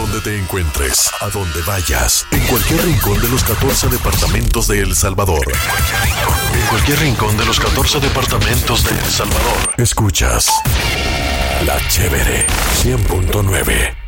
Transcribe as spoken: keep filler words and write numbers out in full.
donde te encuentres, a donde vayas, en cualquier rincón de los catorce departamentos de El Salvador. En cualquier rincón de los catorce departamentos de El Salvador. Escuchas La Chévere cien punto nueve.